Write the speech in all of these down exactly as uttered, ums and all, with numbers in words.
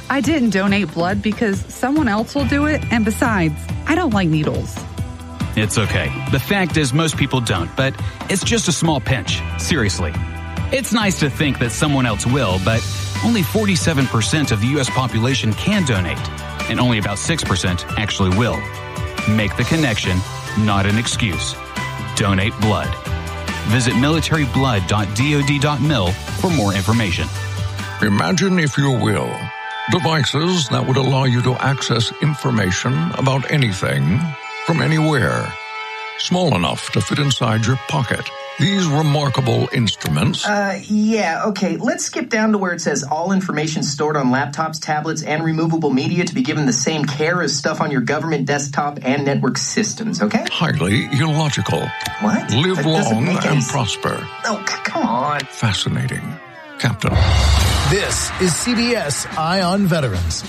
I didn't donate blood because someone else will do it, and besides, I don't like needles. It's okay. The fact is most people don't, but it's just a small pinch. Seriously. It's nice to think that someone else will, but only forty-seven percent of the U S population can donate, and only about six percent actually will. Make the connection, not an excuse. Donate blood. Visit military blood dot dod dot mil for more information. Imagine, if you will, devices that would allow you to access information about anything from anywhere. Small enough to fit inside your pocket. These remarkable instruments... Uh, yeah, okay. Let's skip down to where it says all information stored on laptops, tablets, and removable media to be given the same care as stuff on your government desktop and network systems, okay? Highly illogical. What? Live That doesn't long make any and s- prosper. Oh, c- come on. Fascinating. Captain. This is C B S Eye on Veterans.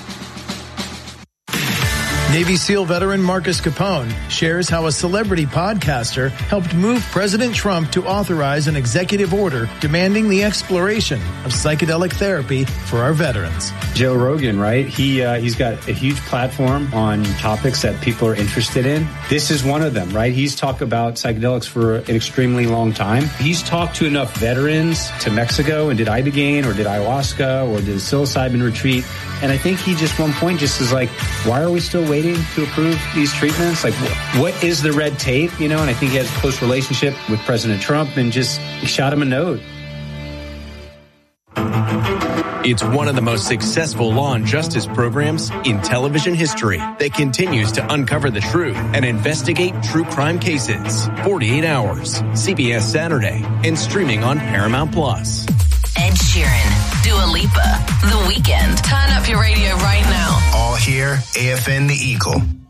Navy SEAL veteran Marcus Capone shares how a celebrity podcaster helped move President Trump to authorize an executive order demanding the exploration of psychedelic therapy for our veterans. Joe Rogan, right? He uh, he's got a huge platform on topics that people are interested in. This is one of them, right? He's talked about psychedelics for an extremely long time. He's talked to enough veterans to Mexico and did ibogaine or did ayahuasca or did a psilocybin retreat. And I think he just one point just is like, why are we still waiting to approve these treatments? Like, what is the red tape? You know, and I think he has a close relationship with President Trump and just shot him a note. It's one of the most successful law and justice programs in television history that continues to uncover the truth and investigate true crime cases. forty-eight hours, C B S Saturday, and streaming on Paramount Plus. Ed Sheeran, Dua Lipa, The Weeknd. Turn up your radio right now. All here, A F N The Eagle.